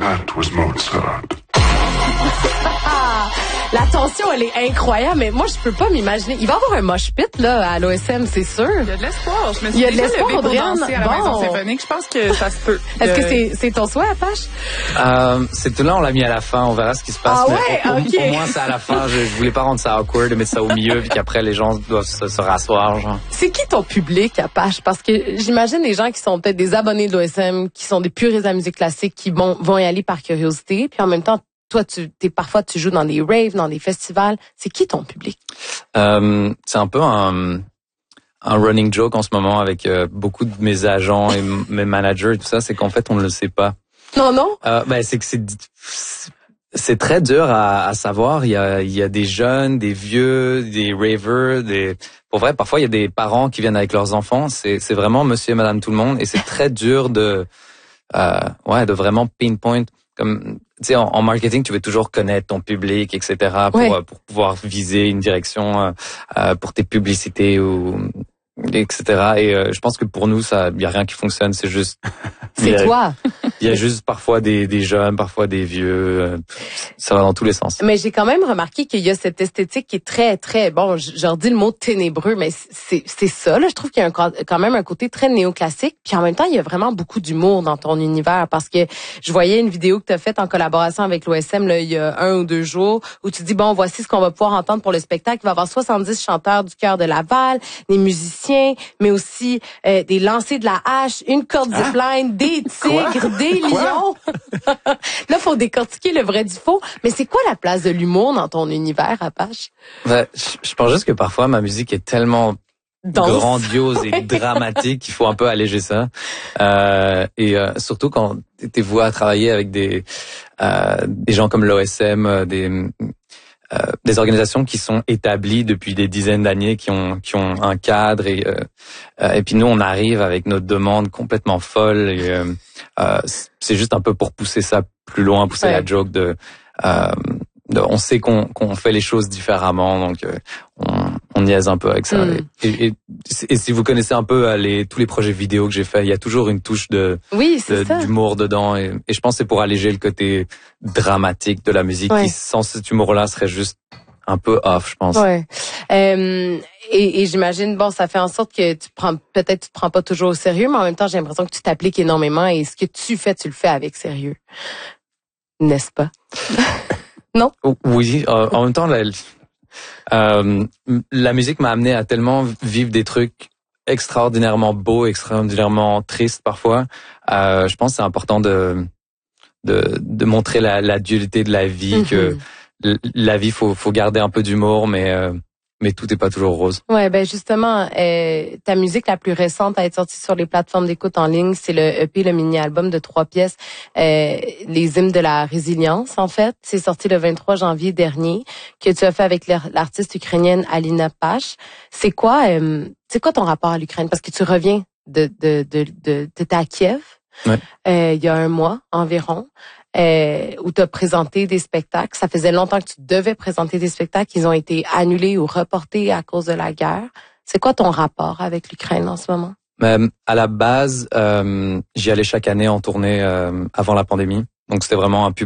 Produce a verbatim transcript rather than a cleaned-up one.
That was Mozart. La tension, elle est incroyable, mais moi, je peux pas m'imaginer. Il va y avoir un mosh pit, là, à l'O S M, c'est sûr. Il y a de l'espoir. Je me suis Il y a de déjà l'espoir, levée pour Audrey-Anne. danser à la Bon. Maison Symphonique. Je pense que ça se peut. Est-ce Euh, que c'est, c'est ton souhait, Apache? Euh, c'est là, on l'a mis à la fin. On verra ce qui se passe. Ah mais ouais, au, au- ok. au moins, c'est à la fin. Je, je voulais pas rendre ça awkward, mettre ça au milieu, puis qu'après, les gens doivent se, se rasseoir, genre. C'est qui ton public, Apache? Parce que j'imagine des gens qui sont peut-être des abonnés de l'O S M, qui sont des puristes de la musique classique, qui vont, vont y aller par curiosité, puis en même temps, toi, tu, t'es, parfois, tu joues dans des raves, dans des festivals. C'est qui ton public? Euh, c'est un peu un, un running joke en ce moment avec euh, beaucoup de mes agents et m- mes managers et tout ça, c'est qu'en fait, on ne le sait pas. Non, non? Euh, ben, c'est que c'est c'est très dur à, à savoir. Il y a il y a des jeunes, des vieux, des ravers, des pour vrai. Parfois, il y a des parents qui viennent avec leurs enfants. C'est c'est vraiment Monsieur et Madame tout le monde et c'est très dur de euh, ouais de vraiment pinpoint. Comme tu sais, en, en marketing, tu veux toujours connaître ton public, et cetera pour Ouais. euh, pour pouvoir viser une direction euh, euh, pour tes publicités ou et cetera. Et euh, je pense que pour nous, ça, il y a rien qui fonctionne. C'est juste il y C'est a- toi. Il y a juste parfois des, des jeunes, parfois des vieux. euh, Ça va dans tous les sens. Mais j'ai quand même remarqué qu'il y a cette esthétique qui est très, très, bon, je, je redis le mot ténébreux, mais c'est, c'est ça, là. Je trouve qu'il y a un, quand même un côté très néoclassique. Puis en même temps, il y a vraiment beaucoup d'humour dans ton univers parce que je voyais une vidéo que tu as faite en collaboration avec l'O S M, là, il y a un ou deux jours, où tu dis, bon, voici ce qu'on va pouvoir entendre pour le spectacle. Il va y avoir soixante-dix chanteurs du cœur de Laval, des musiciens, mais aussi euh, des lancers de la hache, une corde zipline, des tigres, des lions. Là, faut décortiquer le vrai du faux. Mais c'est quoi la place de l'humour dans ton univers, Apache? Ouais, je, je pense juste que parfois ma musique est tellement Danse. grandiose et dramatique qu'il faut un peu alléger ça. Euh, et euh, surtout quand t'es voué à travailler avec des euh, des gens comme l'O S M, euh, des euh, des organisations qui sont établies depuis des dizaines d'années, qui ont qui ont un cadre et euh, euh, et puis nous on arrive avec notre demande complètement folle et euh, euh, c'est juste un peu pour pousser ça plus loin, pousser Ouais. la joke de, euh, de on sait qu'on qu'on fait les choses différemment donc euh, on on niaise un peu avec ça. Mm. Et, et, et si vous connaissez un peu euh, les tous les projets vidéo que j'ai fait, il y a toujours une touche de Oui, c'est de- ça. d'humour dedans et, et je pense que c'est pour alléger le côté dramatique de la musique Ouais. qui sans cet humour-là serait juste un peu off, je pense. Ouais. Euh, et, et j'imagine, bon, ça fait en sorte que tu prends, peut-être tu te prends pas toujours au sérieux, mais en même temps, j'ai l'impression que tu t'appliques énormément et ce que tu fais, tu le fais avec sérieux. N'est-ce pas? Oui, euh, en même temps, la, euh, la musique m'a amené à tellement vivre des trucs extraordinairement beaux, extraordinairement tristes parfois. Euh, je pense que c'est important de de, de montrer la, la dualité de la vie, Mm-hmm. que l- la vie, faut faut garder un peu d'humour, mais euh, mais tout est pas toujours rose. Ouais, ben justement, euh, ta musique la plus récente à être sortie sur les plateformes d'écoute en ligne, c'est le E P, le mini-album de trois pièces, euh, les hymnes de la résilience, en fait. C'est sorti le vingt-trois janvier dernier, que tu as fait avec l'ar- l'artiste ukrainienne Alina Pash. C'est quoi, euh, c'est quoi ton rapport à l'Ukraine? Parce que tu reviens de de de de, de ta Kiev, Ouais. euh, il y a un mois environ. Euh, où tu as présenté des spectacles. Ça faisait longtemps que tu devais présenter des spectacles. Ils ont été annulés ou reportés à cause de la guerre. C'est quoi ton rapport avec l'Ukraine en ce moment? Mais à la base, euh, j'y allais chaque année en tournée euh, avant la pandémie. Donc c'était vraiment un public